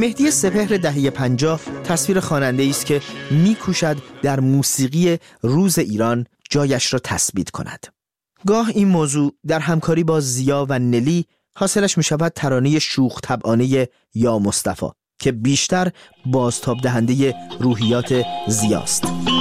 مهدی سپهر دهه 50 تصویر خواننده‌ای است که می‌کوشد در موسیقی روز ایران جایش را تثبیت کند. گاه این موضوع در همکاری با زیا و نلی حاصلش می‌شود ترانه شوخ طبعانه یا مصطفی که بیشتر بازتاب دهنده روحیات زیاست.